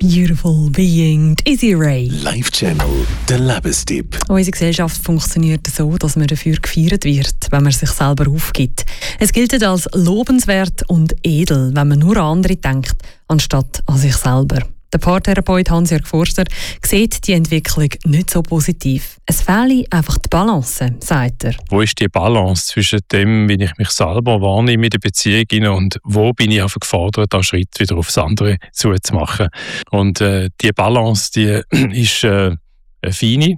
Beautiful Being, Easy Ray. Live Channel, der Lebenstipp. Unsere Gesellschaft funktioniert so, dass man dafür gefeiert wird, wenn man sich selber aufgibt. Es gilt als lobenswert und edel, wenn man nur an andere denkt, anstatt an sich selber. Der Paartherapeut Hans-Jörg Forster sieht die Entwicklung nicht so positiv. Es fehle einfach die Balance, sagt er. Wo ist die Balance zwischen dem, wie ich mich selber wahrnehme in der Beziehung und wo bin ich einfach gefordert, einen Schritt wieder aufs andere zuzumachen. Und die Balance, die ist eine feine.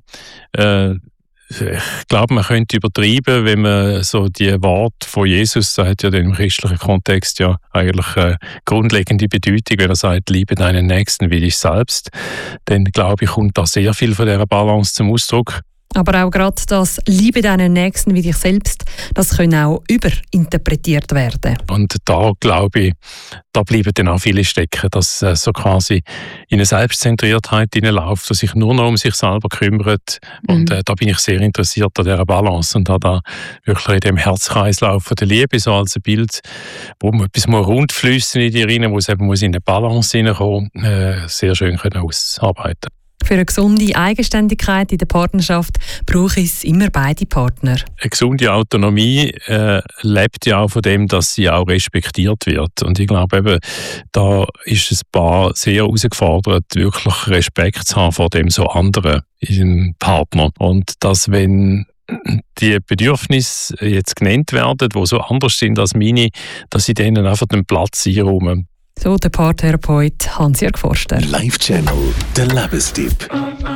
Ich glaube, man könnte übertreiben, wenn man so die Worte von Jesus sagt, ja im christlichen Kontext ja eigentlich eine grundlegende Bedeutung, wenn er sagt, liebe deinen Nächsten wie dich selbst, dann glaube ich, kommt da sehr viel von dieser Balance zum Ausdruck. Aber auch gerade das «Liebe deinen Nächsten wie dich selbst», das kann auch überinterpretiert werden. Und da glaube ich, da bleiben dann auch viele stecken, dass so quasi in eine Selbstzentriertheit hineinläuft, dass sich nur noch um sich selber kümmert. Und da bin ich sehr interessiert an dieser Balance und da wirklich in dem Herzkreislauf von der Liebe, so als ein Bild, wo man etwas rund fließen in die rein, wo es eben in eine Balance hineinkommen, sehr schön ausarbeiten. Für eine gesunde Eigenständigkeit in der Partnerschaft braucht es immer beide Partner. Eine gesunde Autonomie lebt ja auch von dem, dass sie auch respektiert wird. Und ich glaube eben, da ist ein Paar sehr herausgefordert, wirklich Respekt zu haben vor dem so anderen im Partner. Und dass, wenn die Bedürfnisse jetzt genannt werden, die so anders sind als meine, dass sie denen einfach den Platz einräumen. So der Paartherapeut Hans-Jörg Forster. Live Channel, der Lebenstipp.